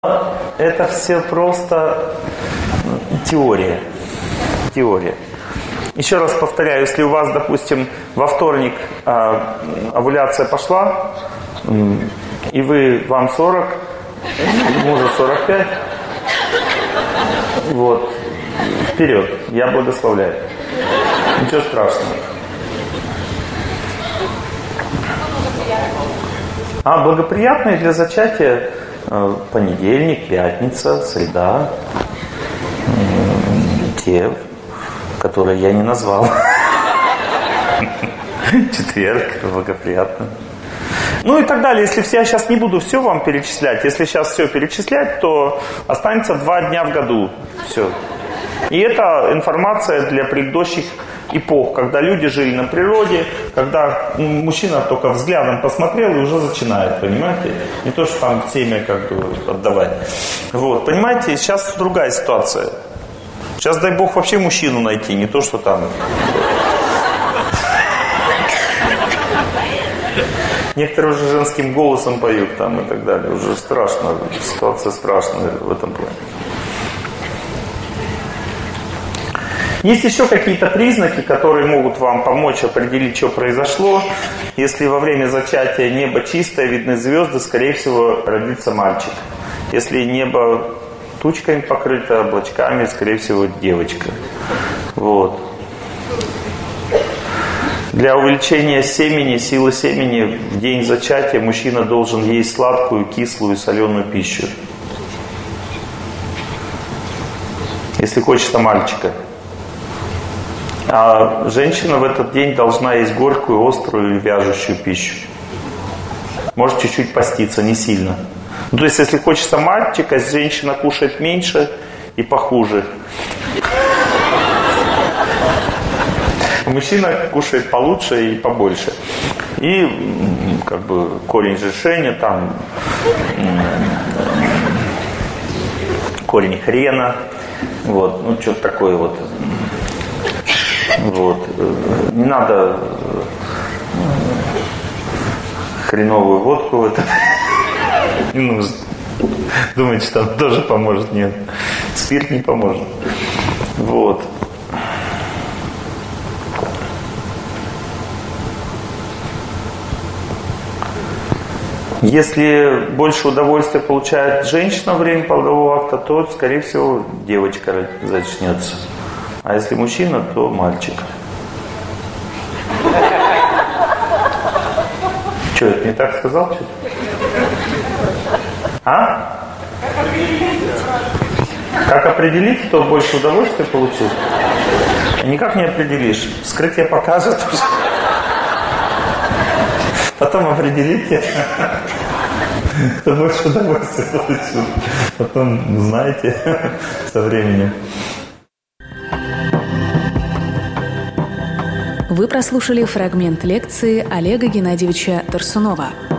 Это все просто теория. Теория. Еще раз повторяю, если у вас, допустим, во вторник овуляция пошла, и вам 40, мужу 45, вот, вперед, я благословляю. Ничего страшного. Благоприятные для зачатия понедельник, пятница, среда, те, которые я не назвал. Четверг, благоприятно. Ну и так далее. Если я сейчас не буду все вам перечислять, если сейчас все перечислять, то останется 2 дня в году. Все. И это информация для предыдущих эпох, когда люди жили на природе, когда мужчина только взглядом посмотрел и уже начинает, понимаете? Не то, что там семя как бы отдавать. Вот, понимаете, сейчас другая ситуация. Сейчас, дай бог, вообще мужчину найти, не то, что там... Некоторые уже женским голосом поют там и так далее. Уже страшно, ситуация страшная в этом плане. Есть еще какие-то признаки, которые могут вам помочь определить, что произошло. Если во время зачатия небо чистое, видны звезды, скорее всего, родится мальчик. Если небо тучками покрыто, облачками, скорее всего, девочка. Вот. Для увеличения семени, силы семени в день зачатия мужчина должен есть сладкую, кислую, соленую пищу. Если хочется мальчика. А женщина в этот день должна есть горькую, острую или вяжущую пищу. Может чуть-чуть поститься, не сильно. Ну, то есть, если хочется мальчика, женщина кушает меньше и похуже. Мужчина кушает получше и побольше. И как бы корень решения там, корень хрена, вот, ну что-то такое вот. Вот. Не надо хреновую водку в этом. Не нужно. Думаете, что там тоже поможет? Нет. Спирт не поможет. Вот. Если больше удовольствия получает женщина во время полового акта, то, скорее всего, девочка зачнется. А если мужчина, то мальчик. Что, это не так сказал? Что-то? А? Как определить, кто больше удовольствия получил? Никак не определишь. Вскрытие покажет. Потом определите, кто больше удовольствия получил. Потом узнаете со временем. Вы прослушали фрагмент лекции Олега Геннадьевича Торсунова.